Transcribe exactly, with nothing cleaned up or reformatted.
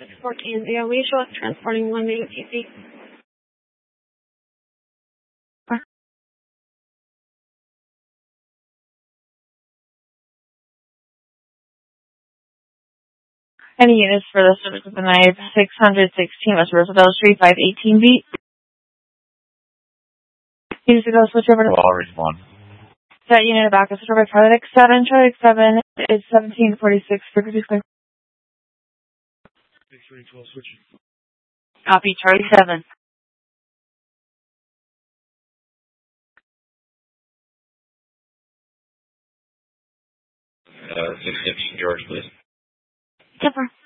fourteen, the Alicia, transporting one to U T C. Any units for the service of the night, six sixteen West Roosevelt Street, five eighteen beat. Units to go switch over to... I'll respond. That unit back is switch over to Charlie seven, Charlie seven is seventeen forty-six, frequency clear. six three twelve switching. Copy, Charlie seven. Uh, six fifteen George, please. Skipper.